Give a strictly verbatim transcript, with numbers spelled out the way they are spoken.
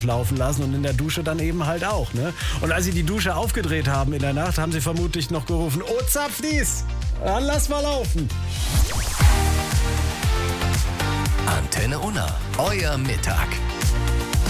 laufen lassen und in der Dusche dann eben halt auch. Ne? Und als sie die Dusche aufgedreht haben in der Nacht, haben sie vermutlich noch gerufen, oh Zapfdies, dann lass mal laufen. Antenne Unna, euer Mittag.